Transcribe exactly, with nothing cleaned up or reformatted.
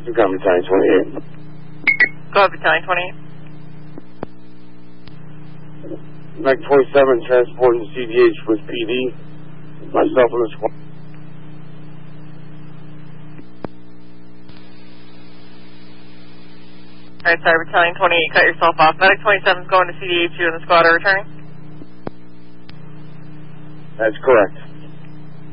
You got Battalion twenty-eight. Go ahead, Battalion twenty-eight. Mac twenty-seven transporting C D H with P D. Myself and the squad. Alright, sorry, Battalion twenty-eight, cut yourself off. Medic twenty-seven is going to C D H, you and the squad are returning? That's correct.